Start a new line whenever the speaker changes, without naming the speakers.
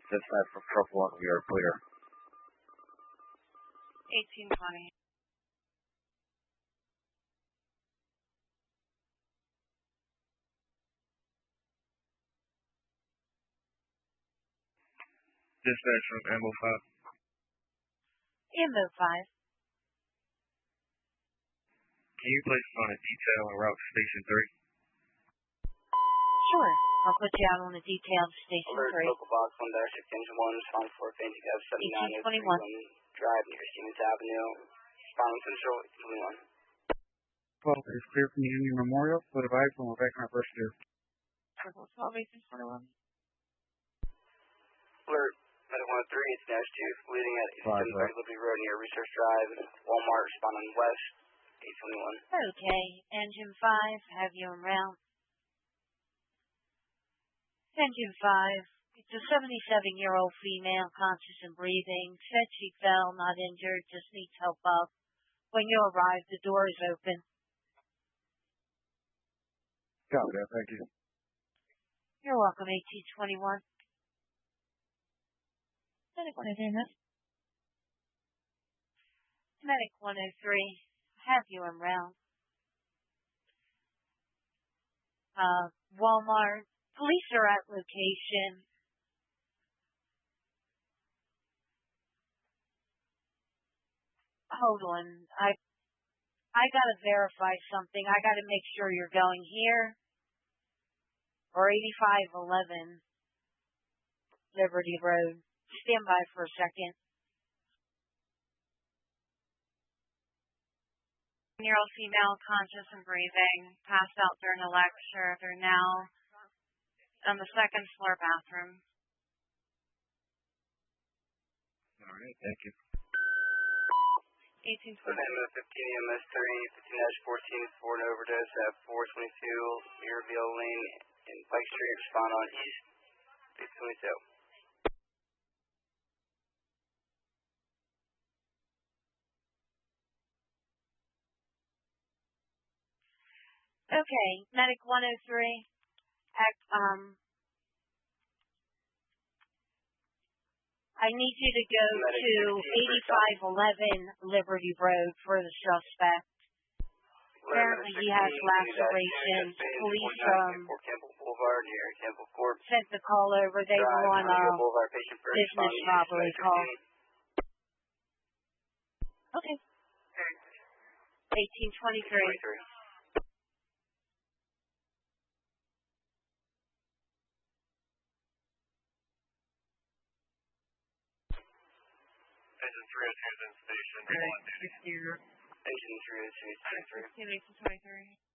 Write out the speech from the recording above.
Dispatch for Truffle 1, we are clear.
1820.
Dispatch from Ambo 5.
Ambo 5.
Can you place us on a detail en route to Station 3?
Sure. I'll put you out on a detail to Station 3.
Alert local box 1-Engine 1, respond for Fancy Cab 79 Drive near Stevens Avenue. Respond Central 21.
12 is clear from the Union Memorial. Put a vibe when we're back in our first gear.
12, 1821.
Alert, Medic 103, it's Nash 2, leading at 730 Liberty Road near Research Drive. Walmart, respond on West 821.
Okay, Engine 5, have you en route. Engine 5, it's a 77-year-old female, conscious and breathing. Said she fell, not injured, just needs help up. When you arrive, the door is open.
Copy that, thank you.
You're welcome, 1821. Medic 103. Medic 103, have you en route. Walmart, police are at location. Hold on, I gotta verify something. I gotta make sure you're going here or 8511 Liberty Road. Stand by for a second.
7-year-old female, conscious and breathing, passed out during a lecture. They're now on the second floor bathroom.
All right, thank you.
1820.
15 EMS 30, 15-14, for an overdose at 422 Mirabelle Lane in Pike Street. Respond on East 622.
Okay, Medic 103, I need you to go to 8511 Liberty Road for the suspect. Apparently he has lacerations. Police sent the call over. They were on a business robbery call. Okay. 1823.
Engine 302 is in station.
Engine 302
Engine 302 is
1823.